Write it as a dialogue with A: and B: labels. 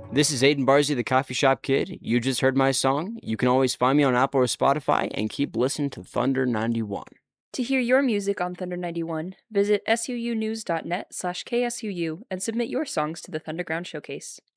A: This is Aiden Barzy, the Coffee Shop Kid. You just heard my song. You can always find me on Apple or Spotify, and keep listening to Thunder 91.
B: To hear your music on Thunder 91, visit suunews.net/ksuu and submit your songs to the Thunderground Showcase.